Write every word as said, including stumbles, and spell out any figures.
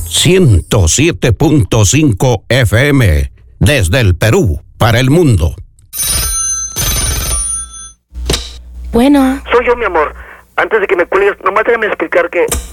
ciento siete punto cinco F M, desde el Perú, para el mundo. Bueno. Soy yo, mi amor. Antes de que me cuelgues, nomás déjame explicar que